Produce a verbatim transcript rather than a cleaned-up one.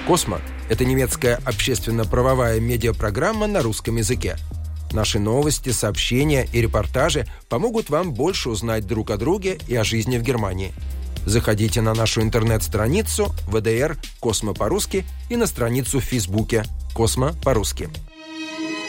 «Космо» — это немецкая общественно-правовая медиапрограмма на русском языке. Наши новости, сообщения и репортажи помогут вам больше узнать друг о друге и о жизни в Германии. Заходите на нашу интернет-страницу вэ дэ эр «Космо по-русски» и на страницу в Фейсбуке «Космо по-русски».